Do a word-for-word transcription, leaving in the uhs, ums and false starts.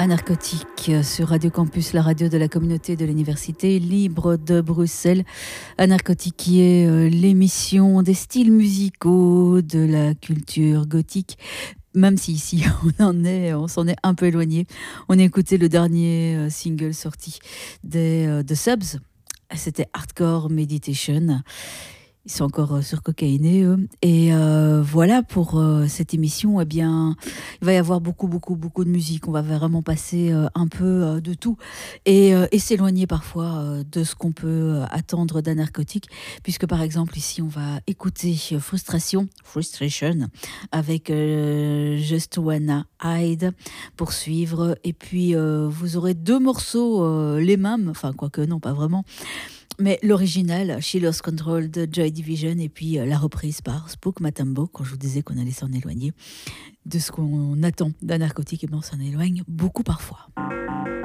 Anarcotique sur Radio Campus, la radio de la communauté de l'Université libre de Bruxelles. Anarcotique qui est euh, l'émission des styles musicaux de la culture gothique. Même si ici on en est, on s'en est un peu éloigné. On a écouté le dernier euh, single sorti des euh, The Subs. C'était Hardcore Meditation. Ils sont encore euh, surcocaïnés, eux. Et euh, voilà, pour euh, cette émission, eh bien, il va y avoir beaucoup, beaucoup, beaucoup de musique. On va vraiment passer euh, un peu euh, de tout et, euh, et s'éloigner parfois euh, de ce qu'on peut euh, attendre d'un narcotique. Puisque, par exemple, ici, on va écouter euh, Frustration, Frustration, avec euh, Just Wanna Hide pour suivre. Et puis, euh, vous aurez deux morceaux, euh, les mêmes, enfin, quoique non, pas vraiment. Mais l'original, She Lost Control de Joy Division, et puis euh, la reprise par Spook Matambo, quand je vous disais qu'on allait s'en éloigner de ce qu'on attend d'un narcotique, et bien on s'en éloigne beaucoup parfois.